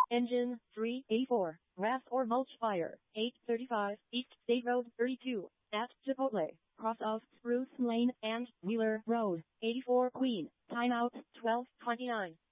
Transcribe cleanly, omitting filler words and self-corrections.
Engine 384, Grass or Mulch Fire, 835 East State Road 32, at Chipotle, cross of Spruce Lane and Wheeler Road, 84 Queen, timeout 12:29.